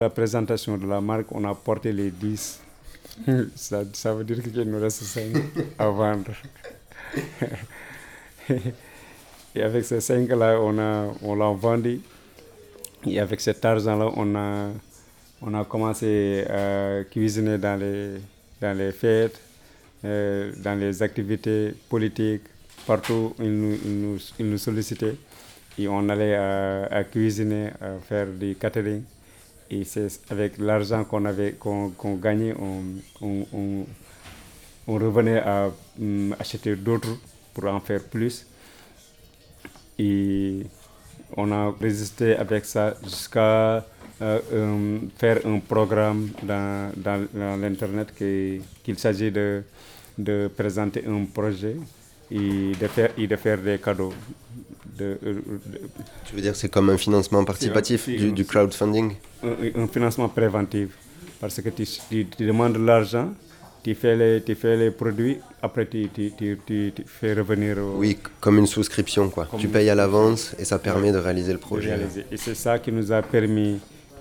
La présentation de la marque, on a porté les 10. Ça veut dire qu'il nous reste 5 à vendre. Et avec ces 5-là, on l'a vendu. Et avec cet argent-là, on a commencé à cuisiner dans les fêtes, dans les activités politiques, partout où ils nous sollicitaient. Et on allait à cuisiner, à faire du catering. Et c'est avec l'argent qu'on gagnait, on revenait à acheter d'autres pour en faire plus. Et on a résisté avec ça jusqu'à faire un programme dans l'Internet qu'il s'agit de présenter un projet et de faire des cadeaux. Tu veux dire que c'est comme un financement participatif, du crowdfunding? Un financement préventif. Parce que tu demandes l'argent, tu fais les produits, après tu fais revenir. Oui, comme une souscription, quoi. Tu payes à l'avance et ça permet de réaliser le projet. Et c'est ça qui nous a permis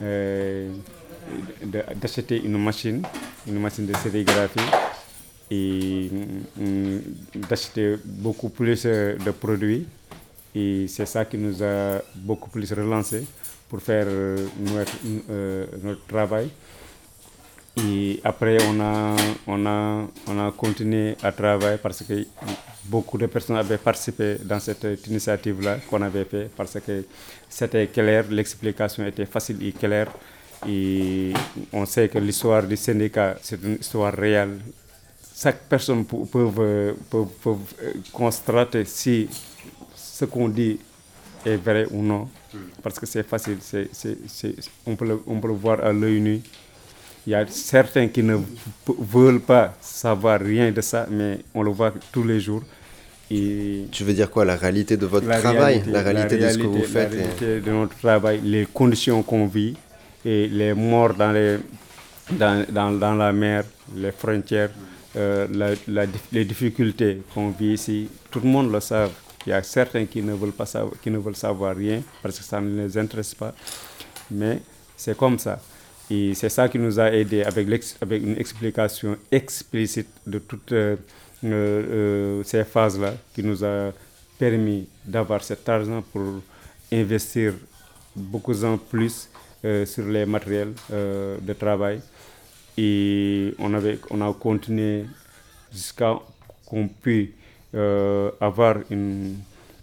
d'acheter une machine de sérigraphie et d'acheter beaucoup plus de produits. Et c'est ça qui nous a beaucoup plus relancé pour faire notre travail. Et après, on a continué à travailler parce que beaucoup de personnes avaient participé dans cette initiative-là qu'on avait fait parce que c'était clair, l'explication était facile et claire. Et on sait que l'histoire du syndicat, c'est une histoire réelle. Chaque personne peut constater si ce qu'on dit est vrai ou non, parce que c'est facile, on peut le voir à l'œil nu. Il y a certains qui ne veulent pas savoir rien de ça, mais on le voit tous les jours. Et tu veux dire quoi? La réalité de votre travail, la réalité de ce que vous faites? La réalité de notre travail, les conditions qu'on vit, et les morts dans la mer, les frontières, les difficultés qu'on vit ici, tout le monde le sait. Il y a certains qui ne veulent savoir rien parce que ça ne les intéresse pas. Mais c'est comme ça. Et c'est ça qui nous a aidés avec une explication explicite de toutes ces phases-là qui nous a permis d'avoir cet argent pour investir beaucoup en plus sur les matériels de travail. Et on a continué jusqu'à qu'on puisse avoir une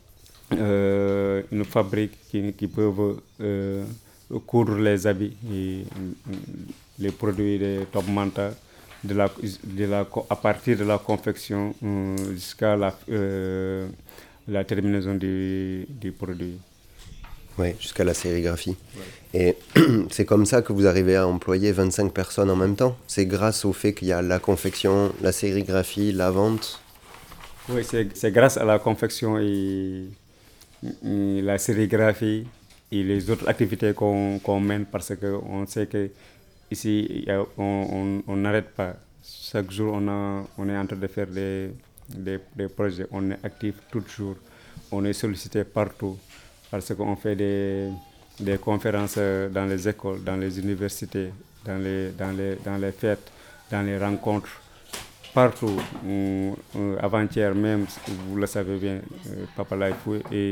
fabrique qui peut coudre les habits et les produits de top manta à partir de la confection jusqu'à la terminaison du produit. Oui, jusqu'à la sérigraphie. Ouais. Et c'est comme ça que vous arrivez à employer 25 personnes en même temps? C'est grâce au fait qu'il y a la confection, la sérigraphie, la vente? Oui, c'est grâce à la confection et la sérigraphie et les autres activités qu'on mène parce qu'on sait qu'ici, on n'arrête pas. Chaque jour, on est en train de faire des projets. On est actif toujours. On est sollicité partout parce qu'on fait des conférences dans les écoles, dans les universités, dans les fêtes, dans les rencontres. Partout. Avant-hier même, vous le savez bien, Papa Laïfou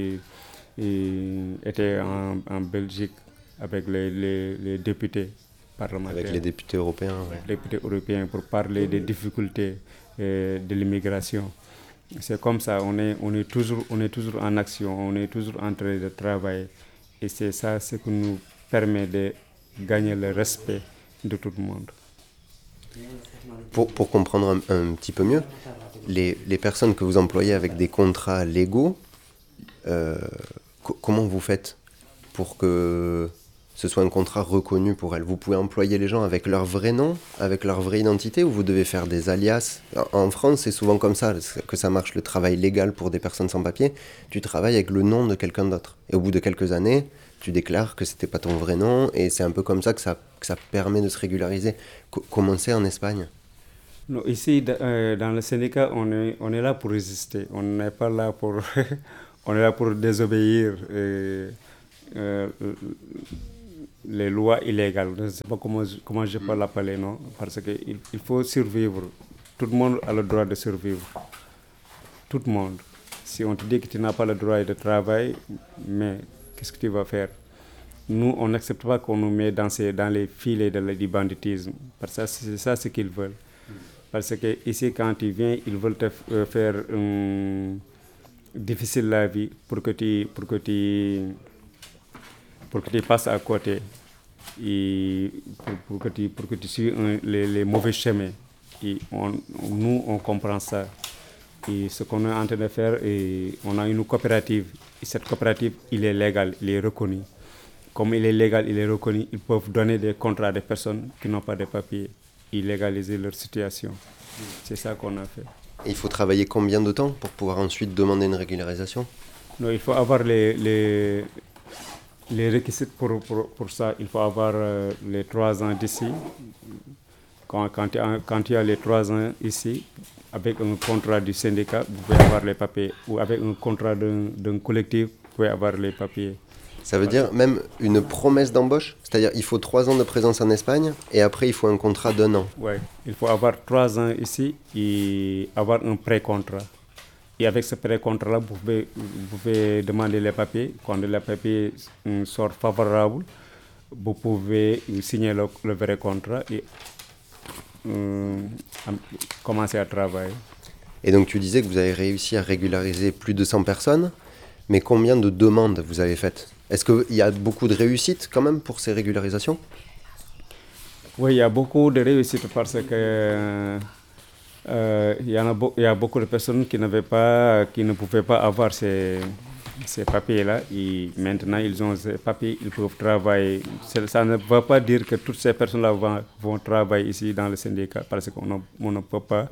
était en Belgique avec les députés parlementaires. Avec les députés européens. Ouais. Les députés européens pour parler des difficultés de l'immigration. C'est comme ça, on est toujours en action, on est toujours en train de travailler. Et c'est ça ce qui nous permet de gagner le respect de tout le monde. Pour comprendre un petit peu mieux, les personnes que vous employez avec des contrats légaux, comment vous faites pour que ce soit un contrat reconnu pour elles? Vous pouvez employer les gens avec leur vrai nom, avec leur vraie identité, ou vous devez faire des alias? En France, c'est souvent comme ça que ça marche, le travail légal pour des personnes sans papier. Tu travailles avec le nom de quelqu'un d'autre. Et au bout de quelques années, tu déclares que c'était pas ton vrai nom, et c'est un peu comme ça que ça permet de se régulariser. Comment c'est en Espagne? Non, ici, dans le syndicat, on est là pour résister. On n'est pas là pour... on est là pour désobéir les lois illégales. Je ne sais pas comment je peux l'appeler, non? Parce qu'il il faut survivre. Tout le monde a le droit de survivre. Tout le monde. Si on te dit que tu n'as pas le droit de travail, mais qu'est-ce que tu vas faire? Nous, on n'accepte pas qu'on nous met dans les filets du banditisme. Parce que c'est ça ce qu'ils veulent. Parce que ici, quand tu viens, ils veulent te faire difficile la vie pour que tu passes à côté et pour que tu suives les mauvais chemins. Et nous, on comprend ça. Et ce qu'on est en train de faire, on a une coopérative. Et cette coopérative, il est légal, il est reconnu. Comme il est légal, il est reconnu, ils peuvent donner des contrats à des personnes qui n'ont pas de papiers et légaliser leur situation. C'est ça qu'on a fait. Et il faut travailler combien de temps pour pouvoir ensuite demander une régularisation? Non, il faut avoir les réquisites pour ça. Il faut avoir les 3 ans d'ici. Quand tu as les 3 ans ici, avec un contrat du syndicat, vous pouvez avoir les papiers. Ou avec un contrat d'un collectif, vous pouvez avoir les papiers. Ça veut dire même une promesse d'embauche? C'est-à-dire il faut 3 ans de présence en Espagne et après il faut un contrat d'1 an? Oui, il faut avoir 3 ans ici et avoir un pré-contrat. Et avec ce pré-contrat-là, vous pouvez demander les papiers. Quand les papiers sortent favorables, vous pouvez signer le vrai contrat et commencer à travailler. Et donc tu disais que vous avez réussi à régulariser plus de 100 personnes, mais combien de demandes vous avez faites? Est-ce qu'il y a beaucoup de réussites quand même pour ces régularisations? Oui, il y a beaucoup de réussites parce que il y a beaucoup de personnes qui ne pouvaient pas avoir ces papiers-là. Et maintenant, ils ont ces papiers, ils peuvent travailler. Ça ne veut pas dire que toutes ces personnes-là vont travailler ici dans le syndicat parce qu'on ne peut pas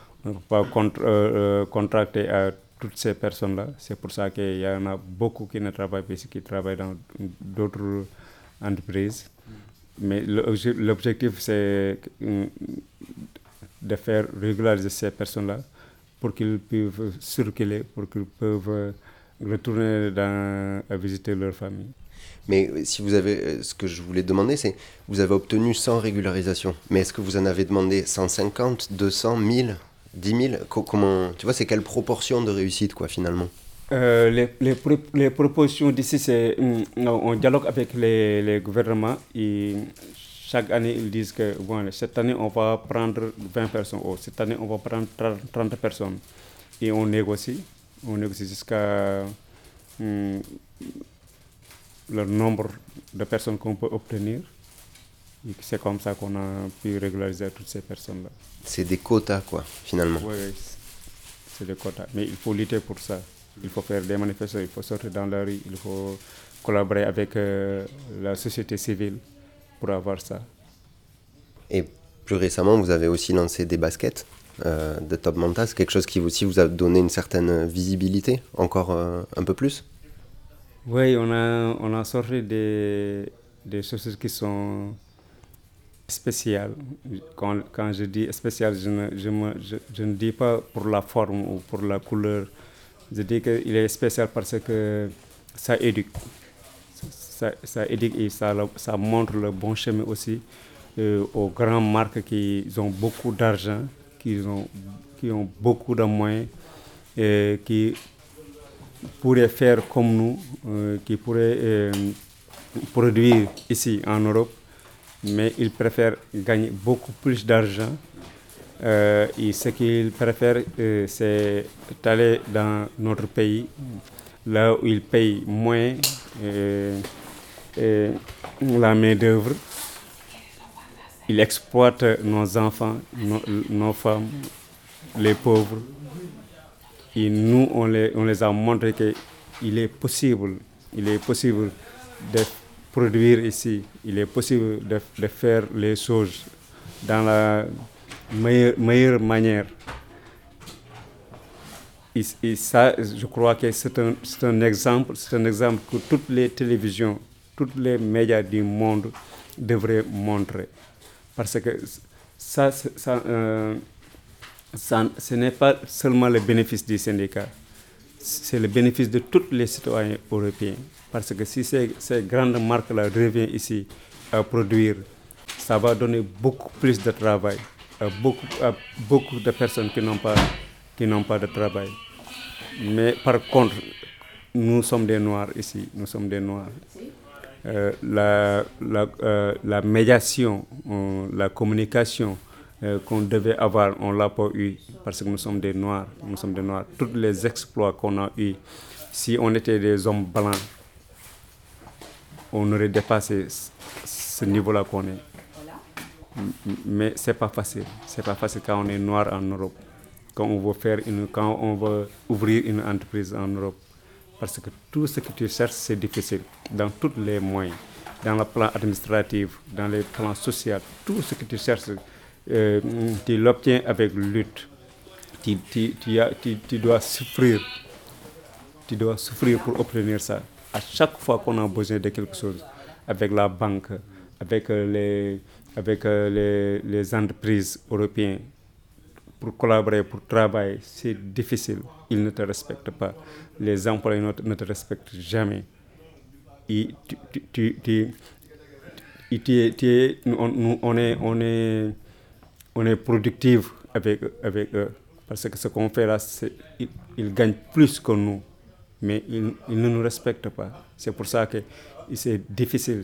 contracter à toutes ces personnes-là. C'est pour ça qu'il y en a beaucoup qui ne travaillent pas ici, qui travaillent dans d'autres entreprises. Mais l'objectif, c'est de faire régulariser ces personnes-là pour qu'ils puissent circuler, pour qu'ils peuvent retourner à visiter leur famille. Mais si vous avez, ce que je voulais demander, c'est, vous avez obtenu 100 régularisations, mais est-ce que vous en avez demandé 150, 200, 1000, 10 000? Comment, tu vois, c'est quelle proportion de réussite, quoi, finalement? Les propositions d'ici, c'est on dialogue avec les gouvernements et chaque année, ils disent que bon, cette année, on va prendre 20 personnes, ou cette année, on va prendre 30 personnes. Et on négocie jusqu'à le nombre de personnes qu'on peut obtenir. Et c'est comme ça qu'on a pu régulariser toutes ces personnes-là. C'est des quotas, quoi, finalement. Oui, c'est des quotas. Mais il faut lutter pour ça. Il faut faire des manifestations, il faut sortir dans la rue, il faut collaborer avec la société civile pour avoir ça. Et plus récemment, vous avez aussi lancé des baskets de Top Manta. C'est quelque chose qui aussi vous a donné une certaine visibilité, encore un peu plus? Oui, on a sorti des choses qui sont spéciales. Quand je dis spéciales, je ne dis pas pour la forme ou pour la couleur. Je dis qu'il est spécial parce que ça éduque. Ça éduque et ça montre le bon chemin aussi aux grandes marques qui ont beaucoup d'argent, qui ont beaucoup de moyens, qui pourraient faire comme nous, qui pourraient produire ici en Europe, mais ils préfèrent gagner beaucoup plus d'argent. Et ce qu'ils préfèrent, c'est d'aller dans notre pays, là où ils payent moins la main-d'œuvre. Ils exploitent nos enfants, nos femmes, les pauvres. Et nous, on les a montré qu'il est possible de produire ici, il est possible de faire les choses dans la meilleure manière. Et ça, je crois que c'est un exemple que toutes les télévisions, tous les médias du monde devraient montrer. Parce que ce n'est pas seulement le bénéfice du syndicat, c'est le bénéfice de tous les citoyens européens. Parce que si ces grandes marques-là reviennent ici à produire, ça va donner beaucoup plus de travail à beaucoup de personnes qui n'ont pas de travail. Mais par contre, nous sommes des Noirs ici, nous sommes des Noirs. La médiation, la communication qu'on devait avoir, on ne l'a pas eu parce que nous sommes des Noirs. Nous sommes des Noirs. Tous les exploits qu'on a eus, si on était des hommes blancs, on aurait dépassé ce niveau-là qu'on est. Mais ce n'est pas facile. Ce n'est pas facile quand on est noir en Europe. Quand on veut ouvrir une entreprise en Europe. Parce que tout ce que tu cherches, c'est difficile. Dans tous les moyens. Dans le plan administratif, dans le plan social. Tout ce que tu cherches, tu l'obtiens avec lutte. Tu dois souffrir. Tu dois souffrir pour obtenir ça. À chaque fois qu'on a besoin de quelque chose, avec la banque, avec les entreprises européennes, pour collaborer, pour travailler, c'est difficile. Ils ne te respectent pas. Les employés ne te respectent jamais. On est productif avec eux. Parce que ce qu'on fait là, ils gagnent plus que nous. Mais ils ne nous respectent pas. C'est pour ça que c'est difficile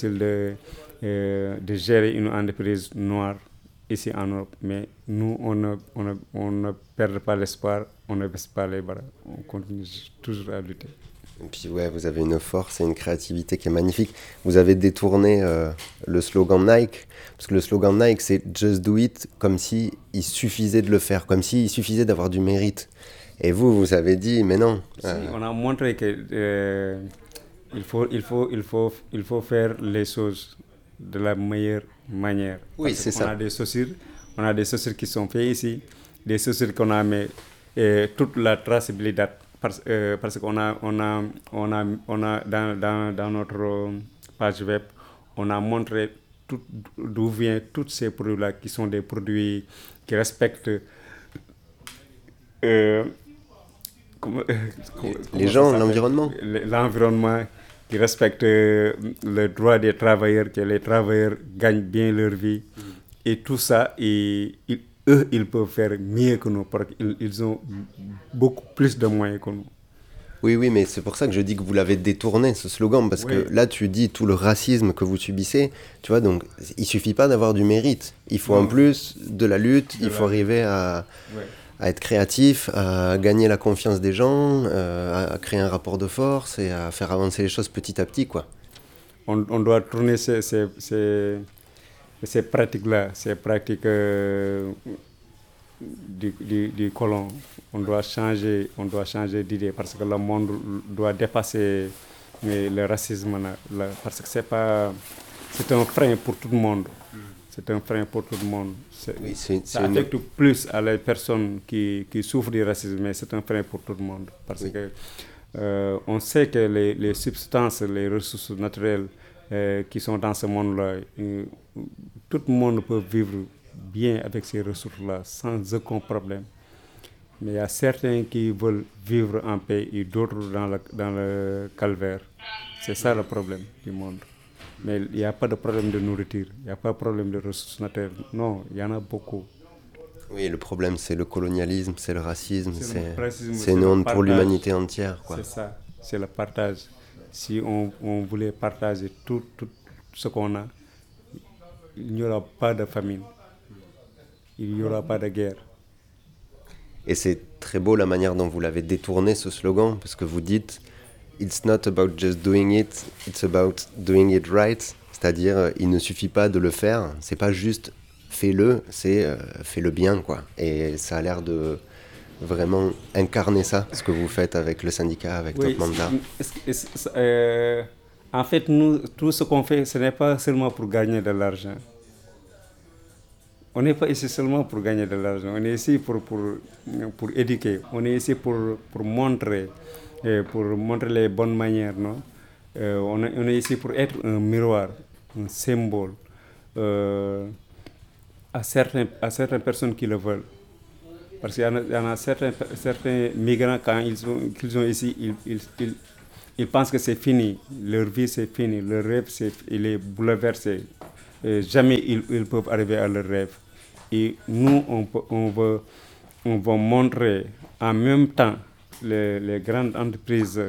de gérer une entreprise noire ici en Europe. Mais nous, on ne perd pas l'espoir, on ne baisse pas les bras. On continue toujours à lutter. Et puis ouais, vous avez une force et une créativité qui est magnifique. Vous avez détourné le slogan Nike, parce que le slogan Nike, c'est « Just do it », comme s'il suffisait de le faire, comme s'il suffisait d'avoir du mérite. Et vous avez dit, mais non. Si, on a montré que il faut faire les choses de la meilleure manière. Oui, c'est ça. On a des chaussures qui sont faites ici, des chaussures qu'on a mis toute la traçabilité parce qu'on a dans notre page web, on a montré d'où viennent tous ces produits-là qui sont des produits qui respectent les gens, l'environnement. L'environnement, qui respecte le droit des travailleurs, que les travailleurs gagnent bien leur vie. Et tout ça, eux, ils peuvent faire mieux que nous, parce qu'ils ont beaucoup plus de moyens que nous. Oui, mais c'est pour ça que je dis que vous l'avez détourné, ce slogan, parce que là, tu dis tout le racisme que vous subissez, tu vois, donc il suffit pas d'avoir du mérite. Il faut en plus de la lutte, il faut arriver à être créatif, à gagner la confiance des gens, à créer un rapport de force et à faire avancer les choses petit à petit, quoi. On doit tourner ces pratiques-là, ces pratiques du colon. On doit changer d'idée parce que le monde doit dépasser le racisme là, parce que c'est un frein pour tout le monde. C'est un frein pour tout le monde. Ça affecte plus à les personnes qui souffrent du racisme, mais c'est un frein pour tout le monde. Parce que on sait que les substances, les ressources naturelles qui sont dans ce monde-là, tout le monde peut vivre bien avec ces ressources-là, sans aucun problème. Mais il y a certains qui veulent vivre en paix et d'autres dans le calvaire. C'est ça le problème du monde. Mais il n'y a pas de problème de nourriture, il n'y a pas de problème de ressources naturelles. Non, il y en a beaucoup. Oui, le problème, c'est le colonialisme, c'est le racisme, c'est une honte pour l'humanité entière, quoi. C'est ça, c'est le partage. Si on voulait partager tout ce qu'on a, il n'y aura pas de famine, il n'y aura pas de guerre. Et c'est très beau la manière dont vous l'avez détourné, ce slogan, parce que vous dites « It's not about just doing it, it's about doing it right ». C'est-à-dire, il ne suffit pas de le faire, c'est pas juste « fais-le », c'est « fais-le bien », quoi. Et ça a l'air de vraiment incarner ça, ce que vous faites avec le syndicat, avec Top Mandat. En fait, nous, tout ce qu'on fait, ce n'est pas seulement pour gagner de l'argent. On n'est pas ici seulement pour gagner de l'argent, on est ici pour éduquer, on est ici pour montrer les bonnes manières. Non? On est ici pour être un miroir, un symbole à certaines personnes qui le veulent. Parce qu'il y en a certains migrants, quand ils sont ici, Ils pensent que c'est fini, leur vie c'est fini, leur rêve il est bouleversé. Jamais ils peuvent arriver à leur rêve. Et nous, on va montrer en même temps les grandes entreprises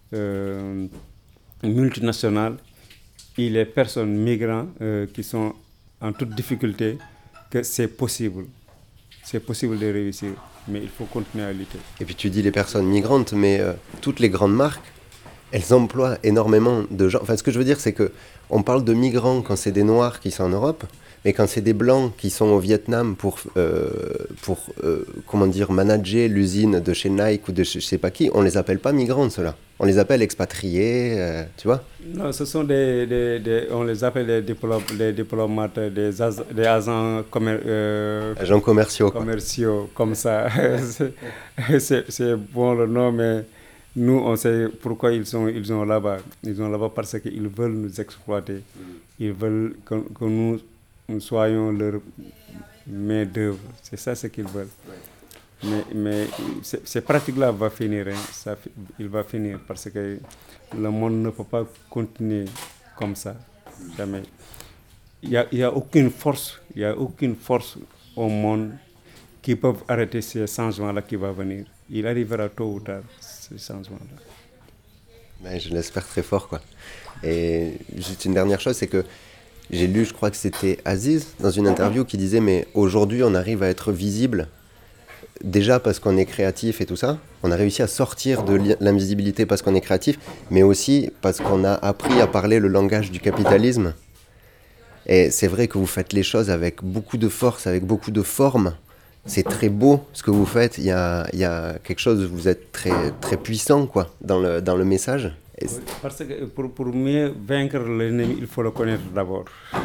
multinationales et les personnes migrantes qui sont en toute difficulté que c'est possible. C'est possible de réussir, mais il faut continuer à lutter. Et puis tu dis les personnes migrantes, mais toutes les grandes marques, elles emploient énormément de gens. Enfin, ce que je veux dire, c'est que on parle de migrants quand c'est des Noirs qui sont en Europe, mais quand c'est des Blancs qui sont au Vietnam pour comment dire, manager l'usine de chez Nike ou de chez je sais pas qui, on les appelle pas migrants, ceux-là. On les appelle expatriés, tu vois. Non, ce sont on les appelle des diplomates, des agents Agents commerciaux, quoi. commerciaux, comme ça. C'est bon le nom, mais nous, on sait pourquoi ils sont là-bas. Ils sont là-bas parce qu'ils veulent nous exploiter. Ils veulent que nous soyons leur main-d'œuvre. C'est ça ce qu'ils veulent. Mais ces pratiques-là vont finir. Il va finir parce que le monde ne peut pas continuer comme ça. Jamais. Il y a aucune force au monde qui peut arrêter ces changements-là qui vont venir. Il arrivera tôt ou tard, ces changements-là. Ben, je l'espère très fort, quoi. Et juste une dernière chose, c'est que j'ai lu, je crois que c'était Aziz, dans une interview, qui disait « Mais aujourd'hui, on arrive à être visible, déjà parce qu'on est créatif et tout ça. On a réussi à sortir de l'invisibilité parce qu'on est créatif, mais aussi parce qu'on a appris à parler le langage du capitalisme. Et c'est vrai que vous faites les choses avec beaucoup de force, avec beaucoup de forme. C'est très beau ce que vous faites. Il y a quelque chose, vous êtes très, très puissant, quoi, dans le message. Parce que pour mieux vaincre l'ennemi, il faut le connaître d'abord.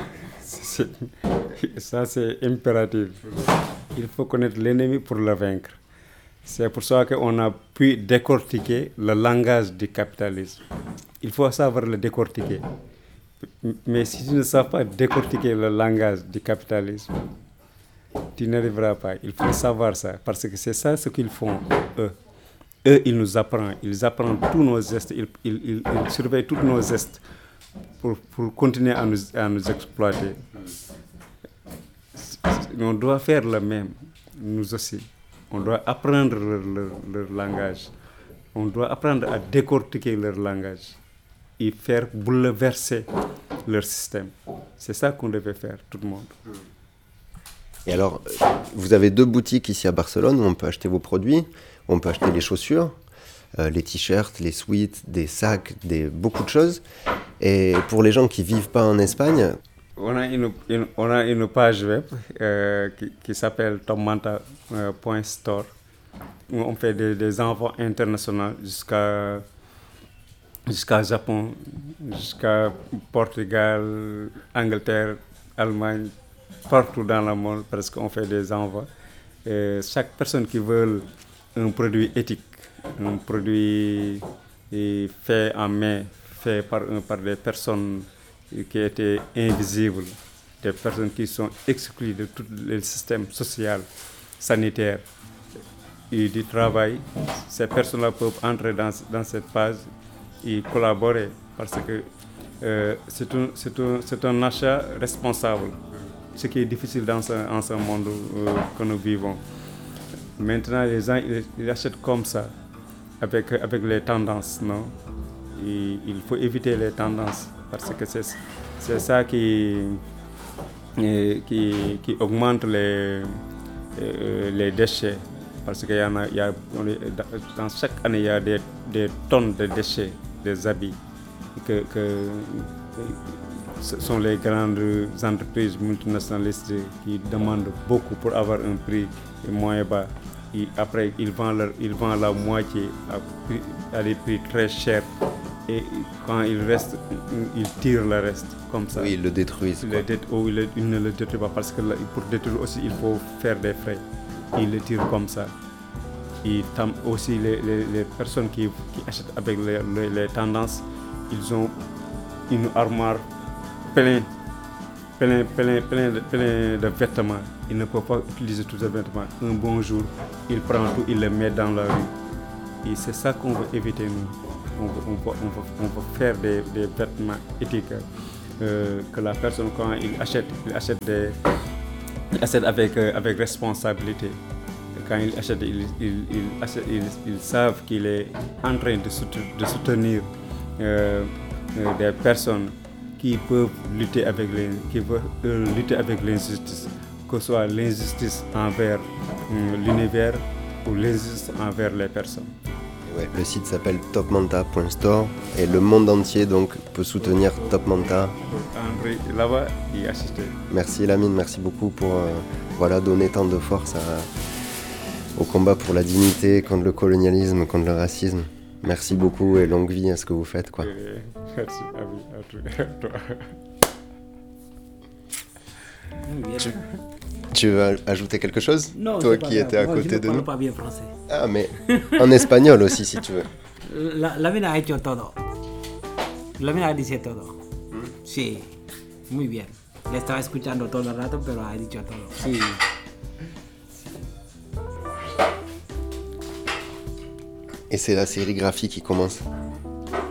Ça, c'est impératif. Il faut connaître l'ennemi pour le vaincre. C'est pour ça qu'on a pu décortiquer le langage du capitalisme. Il faut savoir le décortiquer. Mais si tu ne sais pas décortiquer le langage du capitalisme, tu n'arriveras pas. Il faut savoir ça. Parce que c'est ça ce qu'ils font, eux. Eux, ils nous apprennent. Ils apprennent tous nos gestes. Ils surveillent tous nos gestes pour continuer à nous exploiter. On doit faire le même, nous aussi. On doit apprendre leur langage. On doit apprendre à décortiquer leur langage et faire bouleverser leur système. C'est ça qu'on devait faire, tout le monde. Et alors, vous avez 2 boutiques ici à Barcelone où on peut acheter vos produits. On peut acheter les chaussures, les t-shirts, les sweats, des sacs, beaucoup de choses. Et pour les gens qui ne vivent pas en Espagne... On a une page web qui s'appelle tommanta.store où on fait des envois internationaux jusqu'à Japon, jusqu'à Portugal, Angleterre, Allemagne, partout dans le monde, parce qu'on fait des envois. Et chaque personne qui veut un produit éthique, un produit fait en main, fait par des personnes qui étaient invisibles, des personnes qui sont exclues de tout le système social, sanitaire et du travail, ces personnes-là peuvent entrer dans cette page et collaborer parce que c'est un achat responsable, ce qui est difficile en ce monde que nous vivons. Maintenant, les gens ils achètent comme ça, avec les tendances, non? Et il faut éviter les tendances parce que c'est ça qui augmente les déchets. Parce qu'il dans chaque année, il y a des tonnes de déchets, des habits que ce sont les grandes entreprises multinationalistes qui demandent beaucoup pour avoir un prix moins bas. Et après, ils vendent la moitié à des prix très chers. Et quand il reste, ils tirent le reste comme ça. Oui, ils le détruisent. Ils ne le détruisent pas parce que pour détruire aussi, il faut faire des frais. Ils le tirent comme ça. Et aussi, les personnes qui achètent avec les tendances, ils ont une armoire pleine de vêtements. Ils ne peuvent pas utiliser tous ces vêtements. Un bon jour, ils prennent tout, ils les mettent dans la rue. Et c'est ça qu'on veut éviter, nous. on va faire des vêtements éthiques que la personne, quand il achète avec responsabilité. Quand il achète, ils savent qu'il est en train de soutenir des personnes qui peuvent lutter avec l'injustice, que ce soit l'injustice envers l'univers ou l'injustice envers les personnes. Ouais, le site s'appelle topmanta.store et le monde entier donc peut soutenir Top Manta. André, là-bas, y assister. Merci Lamine, merci beaucoup pour donner tant de force au combat pour la dignité, contre le colonialisme, contre le racisme. Merci beaucoup et longue vie à ce que vous faites, quoi. Merci à toi. Tu veux ajouter quelque chose? Non, toi qui étais à côté de nous. Je ne parle pas bien français. Ah, mais en espagnol aussi, si tu veux. Lamine ha hecho todo. Lamine ha dicho todo. Sí, muy bien. Le estaba escuchando todo el rato, pero ha dicho todo. Sí. Et c'est la sérigraphie qui commence.